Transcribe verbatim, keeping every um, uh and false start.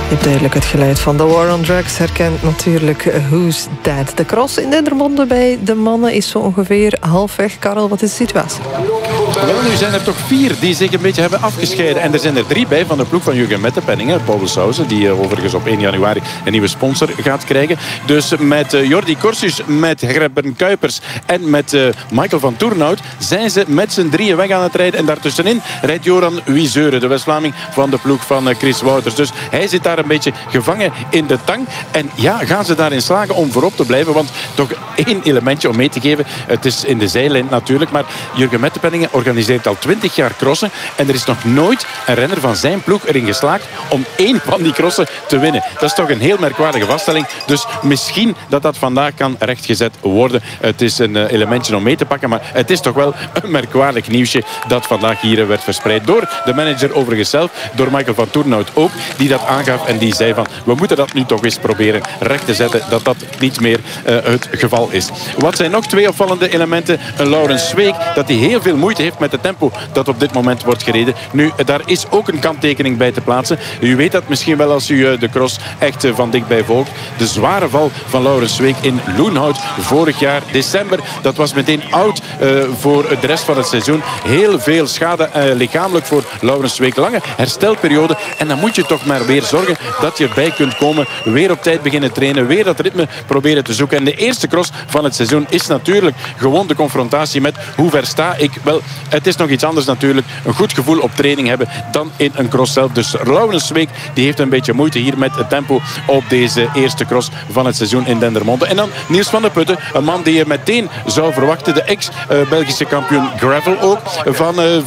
Je hebt duidelijk het geluid van The War on Drugs herkent natuurlijk Who's That. De cross in Dendermonde bij de mannen is zo ongeveer halfweg. Karel, wat is de situatie? Wel, nu zijn er toch vier die zich een beetje hebben afgescheiden. En er zijn er drie bij van de ploeg van Jurgen Mettepenningen. Paul Sauzen, die overigens op één januari een nieuwe sponsor gaat krijgen. Dus met Jordi Corsus, met Gerben Kuipers en met uh, Michael van Toornhout zijn ze met z'n drieën weg aan het rijden. En daartussenin rijdt Joran Wieseuren, de West-Vlaming van de ploeg van uh, Chris Wouters. Dus hij zit daar een beetje gevangen in de tang. En ja, gaan ze daarin slagen om voorop te blijven? Want toch één elementje om mee te geven. Het is in de zijlijn natuurlijk, maar Jurgen Mettepenningen organiseert al twintig jaar crossen. En er is nog nooit een renner van zijn ploeg erin geslaagd om één van die crossen te winnen. Dat is toch een heel merkwaardige vaststelling. Dus misschien dat dat vandaag kan rechtgezet worden. Het is een elementje om mee te pakken, maar het is toch wel een merkwaardig nieuwsje dat vandaag hier werd verspreid. Door de manager overigens zelf, door Michael van Toornhout ook, die dat aangaf en die zei van, we moeten dat nu toch eens proberen recht te zetten, dat dat niet meer uh, het geval is. Wat zijn nog twee opvallende elementen? Een Laurens Zweek, dat hij heel veel moeite heeft met het tempo dat op dit moment wordt gereden. Nu, daar is ook een kanttekening bij te plaatsen. U weet dat misschien wel als u de cross echt van dichtbij volgt. De zware val van Laurens Zweek in Loenhout vorig jaar december. Dat was meteen oud uh, voor de rest van het seizoen. Heel veel schade uh, lichamelijk voor Laurens Zweek. Lange herstelperiode. En dan moet je toch maar weer zorgen dat je erbij kunt komen. Weer op tijd beginnen trainen. Weer dat ritme proberen te zoeken. En de eerste cross van het seizoen is natuurlijk gewoon de confrontatie met hoe ver sta ik. Wel, het is nog iets anders natuurlijk. Een goed gevoel op training hebben dan in een cross zelf. Dus Laurens Zweek die heeft een beetje moeite hier met het tempo op deze eerste cross van het seizoen in Dendermonde. En dan Niels van de Putten. Een man die je meteen zou verwachten. De ex-Belgische kampioen gravel ook. Van uh,